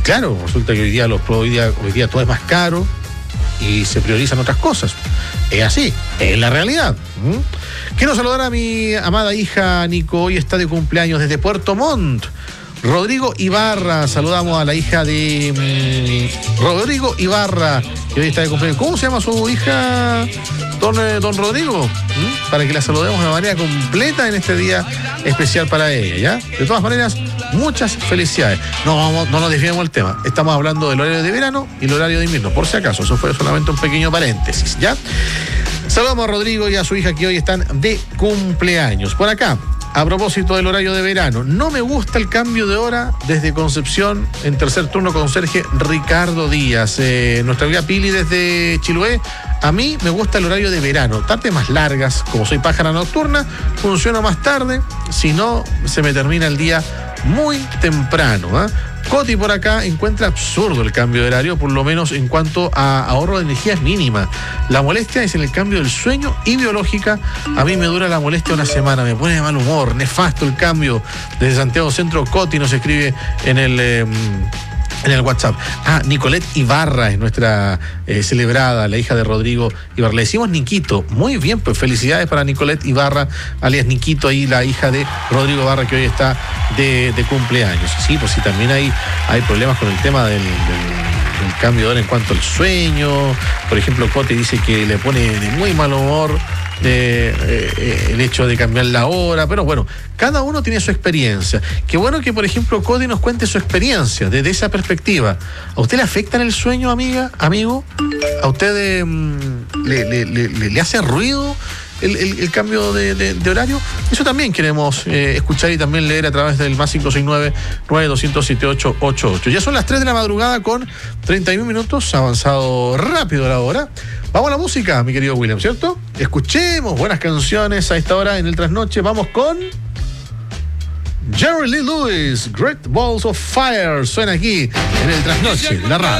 claro, resulta que hoy día todo es más caro y se priorizan otras cosas. Es así, es la realidad. Quiero saludar a mi amada hija Nico, hoy está de cumpleaños desde Puerto Montt. Rodrigo Ibarra, saludamos a la hija de Rodrigo Ibarra, que hoy está de cumpleaños. ¿Cómo se llama su hija, don Rodrigo? Para que la saludemos de manera completa en este día especial para ella, ¿ya? De todas maneras, muchas felicidades. No nos desviemos del tema. Estamos hablando del horario de verano y el horario de invierno, por si acaso. Eso fue solamente un pequeño paréntesis, ¿ya? Saludamos a Rodrigo y a su hija que hoy están de cumpleaños. Por acá, a propósito del horario de verano, no me gusta el cambio de hora desde Concepción en tercer turno conserje Ricardo Díaz. Nuestra amiga Pili desde Chiloé. A mí me gusta el horario de verano, tardes más largas, como soy pájara nocturna, funciono más tarde, si no se me termina el día muy temprano, ¿eh? Coti por acá encuentra absurdo el cambio de horario, por lo menos en cuanto a ahorro de energía es mínima. La molestia es en el cambio del sueño y biológica. A mí me dura la molestia una semana, me pone de mal humor, nefasto el cambio. Desde Santiago Centro, Coti nos escribe en el WhatsApp. Nicolette Ibarra es nuestra celebrada, la hija de Rodrigo Ibarra. Le decimos Niquito. Muy bien, pues felicidades para Nicolette Ibarra, alias Niquito, ahí la hija de Rodrigo Ibarra, que hoy está de cumpleaños. Sí, pues sí, también hay problemas con el tema del cambio de hora en cuanto al sueño. Por ejemplo, Cote dice que le pone de muy mal humor el hecho de cambiar la hora, pero bueno, cada uno tiene su experiencia. Qué bueno que, por ejemplo, Cody nos cuente su experiencia desde esa perspectiva. ¿A usted le afecta en el sueño, amigo? ¿A usted le hace ruido el cambio de horario? Eso también queremos escuchar y también leer a través del más 569-9200-7888. Ya son las 3 de la madrugada con 31 minutos, ha avanzado rápido la hora. Vamos a la música, mi querido William, ¿cierto? Escuchemos buenas canciones a esta hora en el trasnoche. Vamos con Jerry Lee Lewis, Great Balls of Fire. Suena aquí en el trasnoche, la radio.